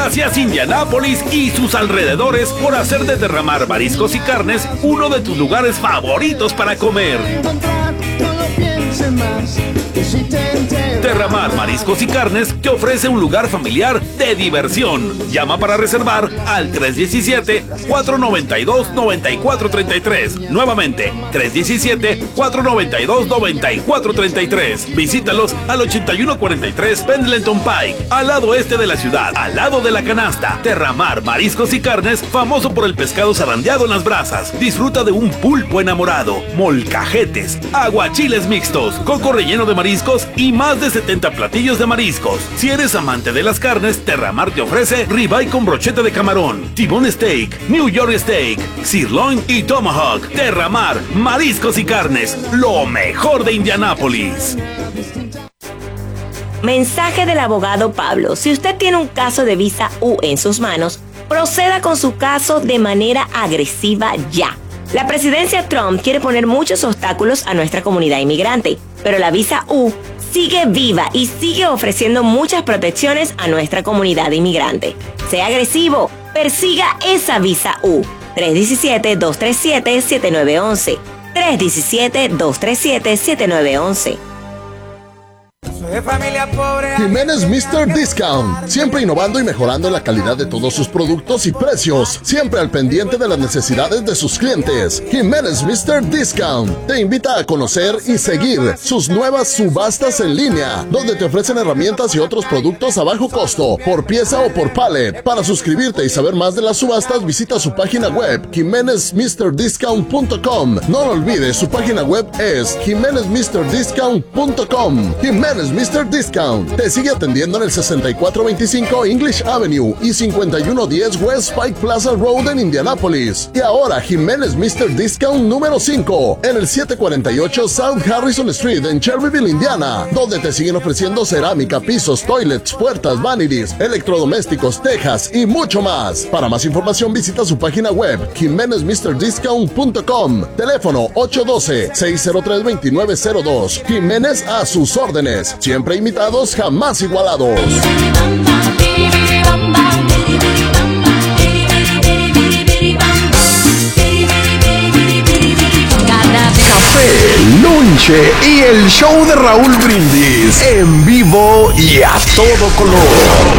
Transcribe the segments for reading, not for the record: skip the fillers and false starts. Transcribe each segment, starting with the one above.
Gracias Indianápolis y sus alrededores por hacer de Derramar Mariscos y Carnes uno de tus lugares favoritos para comer. Derramar Mariscos y Carnes te ofrece un lugar familiar de diversión. Llama para reservar al 317-492-9433. Nuevamente, 317-492-9433. Visítalos al 8143 Pendleton Pike, al lado este de la ciudad, al lado de la canasta. Derramar Mariscos y Carnes, famoso por el pescado zarandeado en las brasas. Disfruta de un pulpo enamorado, molcajetes, aguachiles mixtos, coco relleno de mariscos y más de 70 platillos de mariscos. Si eres amante de las carnes, Derramar te ofrece ribeye con brocheta de camarón, T-bone steak, New York steak, sirloin y tomahawk. Derramar Mariscos y Carnes, lo mejor de Indianápolis. Mensaje del abogado Pablo. Si usted tiene un caso de visa U en sus manos, proceda con su caso de manera agresiva ya. La presidencia Trump quiere poner muchos obstáculos a nuestra comunidad inmigrante, pero la visa U sigue viva y sigue ofreciendo muchas protecciones a nuestra comunidad inmigrante. Sea agresivo, persiga esa visa U. 317-237-7911. 317-237-7911. De familia pobre. Jiménez Mr. Discount, siempre innovando y mejorando la calidad de todos sus productos y precios, siempre al pendiente de las necesidades de sus clientes. Jiménez Mr. Discount te invita a conocer y seguir sus nuevas subastas en línea, donde te ofrecen herramientas y otros productos a bajo costo, por pieza o por pallet. Para suscribirte y saber más de las subastas, visita su página web, jimenezmrdiscount.com. No lo olvides, su página web es jimenezmrdiscount.com. Jiménez Mr. Discount te sigue atendiendo en el 6425 English Avenue y 5110 West Pike Plaza Road en Indianápolis. Y ahora Jiménez Mr. Discount número 5 en el 748 South Harrison Street en Shelbyville, Indiana, donde te siguen ofreciendo cerámica, pisos, toilets, puertas, vanities, electrodomésticos, tejas y mucho más. Para más información visita su página web jimenezmrdiscount.com. Teléfono 812-603-2902. Jiménez a sus órdenes. Siempre imitados, jamás igualados. Café, lonche y el show de Raúl Brindis en vivo y a todo color.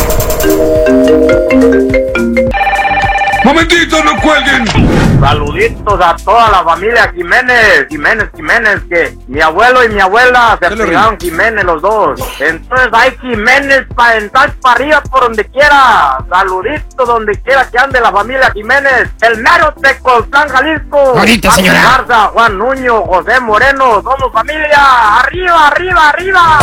¡Momentito, no cuelguen! Saluditos a toda la familia Jiménez, que mi abuelo y mi abuela se pegaron Jiménez los dos. Entonces hay Jiménez para entrar para arriba por donde quiera. Saluditos donde quiera que ande la familia Jiménez. El mero Tecoltlán, Jalisco. Ahorita, señora. Garza, Juan Nuño, José Moreno, somos familia. Arriba, arriba, arriba.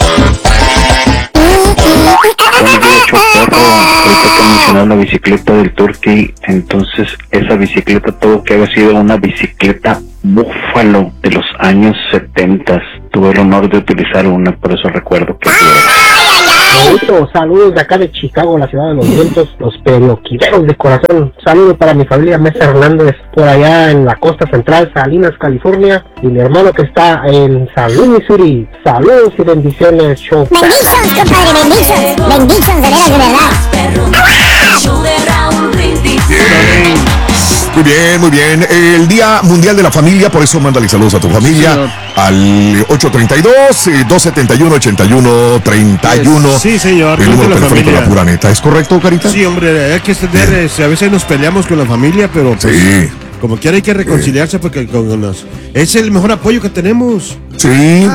Ahorita que mencionaron la bicicleta del Turkey, entonces esa bicicleta todo que haya sido una bicicleta Búfalo de los años 70. Tuve el honor de utilizar una, por eso recuerdo que saludos de acá de Chicago, la ciudad de los vientos, los perioquiveros de corazón. Saludos para mi familia Mesa Hernández, por allá en la costa central, Salinas, California, y mi hermano que está en San Luis, Missouri. Saludos y bendiciones, show. Bendiciones, compadre, bendiciones, bendiciones de veras, de verdad. Muy bien, muy bien. El Día Mundial de la Familia, por eso mándale saludos a tu familia, sí, al 832-271-8131. Sí, señor. El número telefónico de la pura neta. ¿Es correcto, Carita? Sí, hombre, hay que entender, a veces nos peleamos con la familia, pero pues, sí, como quiera hay que reconciliarse porque es el mejor apoyo que tenemos. Sí,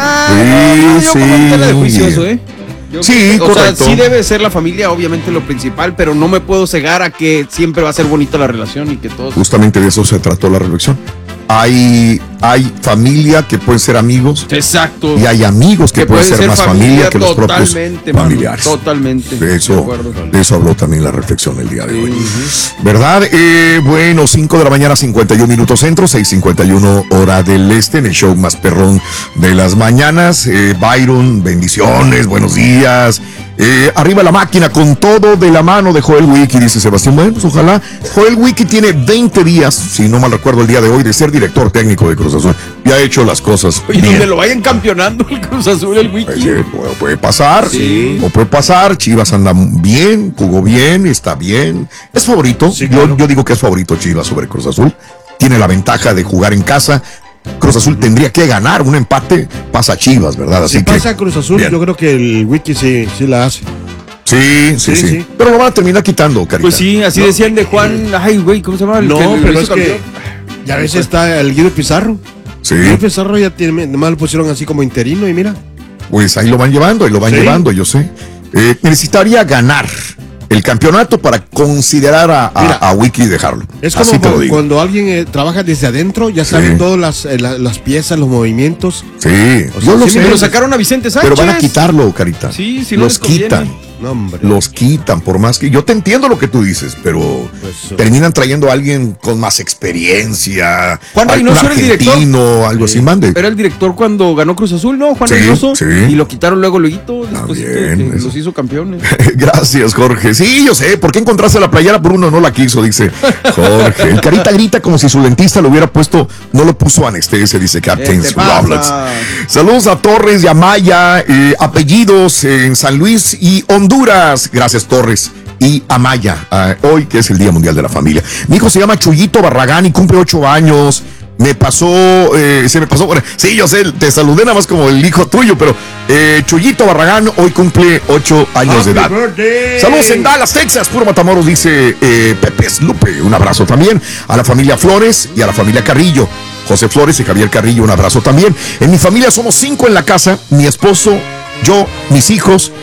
Sí, correcto. Sea, sí debe ser la familia, obviamente lo principal, pero no me puedo cegar a que siempre va a ser bonita la relación y que todos... Justamente de eso se trató la reflexión. Hay familia que pueden ser amigos. Exacto. Y hay amigos que pueden ser más familia que los propios familiares. Totalmente. De eso habló también la reflexión el día de hoy. ¿Verdad? Bueno, 5 de la mañana, 51 minutos centro, 6:51 hora del este, en el show más perrón de las mañanas. Byron, bendiciones, buenos días. Arriba la máquina con todo de la mano de Joel Wiki, dice Sebastián. Bueno, pues ojalá. Joel Wiki tiene 20 días, si no mal recuerdo el día de hoy, de ser director técnico de Cruz Azul. Y ha hecho las cosas y bien. donde lo vayan campeonando el Cruz Azul, el Wiki. Puede pasar, sí. O puede pasar. Chivas anda bien, jugó bien, está bien. Es favorito. Sí, claro. Yo digo que es favorito Chivas sobre Cruz Azul. Tiene la ventaja de jugar en casa. Cruz Azul tendría que ganar, un empate pasa a Chivas, ¿verdad? Así si que pasa Cruz Azul, bien. yo creo que el Wiki sí la hace. Sí. Pero lo van a terminar quitando, Carita. Pues sí, así decían de Juan. Ay, güey, ¿cómo se llama? No, lo pero hizo es que ya a veces está el Guido Pizarro. Sí. Guido Pizarro ya tiene, nomás lo pusieron así como interino y mira. Pues ahí lo van llevando, yo sé. Necesitaría ganar el campeonato para considerar a Wiki y dejarlo. Es así te lo como digo. cuando alguien trabaja desde adentro, ya sabe todas las piezas, los movimientos. Sí, o sea, yo lo sé. Pero sacaron a Vicente Sánchez. Pero van a quitarlo, Carita. Sí, sí, los quitan. No, hombre. Los quitan, por más que yo te entiendo lo que tú dices, pero terminan trayendo a alguien con más experiencia. Juan Reynoso era el director. Algo así, mande. Era el director cuando ganó Cruz Azul, ¿no? Juan Reynoso. Sí. Y lo quitaron luego, después que los hizo campeones. Gracias, Jorge. Sí, yo sé. ¿Por qué encontraste la playera? Bruno no la quiso, dice Jorge. El Carita grita como si su dentista lo hubiera puesto, no lo puso anestesia, dice Captain Robles. Saludos a Torres y a Maya, apellidos en San Luis y Honduras. Gracias, Torres y Amaya, hoy que es el Día Mundial de la Familia. Mi hijo se llama Chuyito Barragán y cumple 8 años. Se me pasó. Sí, yo sé, te saludé nada más como el hijo tuyo, pero Chuyito Barragán hoy cumple 8 años de edad. Birthday. Saludos en Dallas, Texas, puro Matamoros, dice Pepe Lupe. Un abrazo también a la familia Flores y a la familia Carrillo. José Flores y Javier Carrillo, un abrazo también. En mi familia somos 5 en la casa, mi esposo, yo, mis hijos.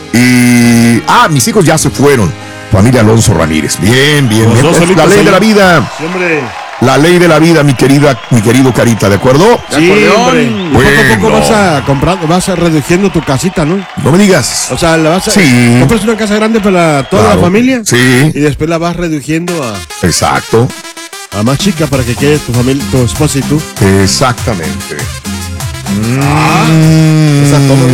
Y mis hijos ya se fueron. Familia Alonso Ramírez. Bien. Es la ley de la vida. Sí, hombre. La ley de la vida, mi querido Carita, ¿de acuerdo? Sí, hombre. Bueno. Poco a poco vas reduciendo tu casita, ¿no? No me digas. O sea, compras una casa grande para toda la familia. Sí. Y después la vas reduciendo Exacto. a más chica para que quede tu familia, tu esposa y tú. Exactamente. Esa toma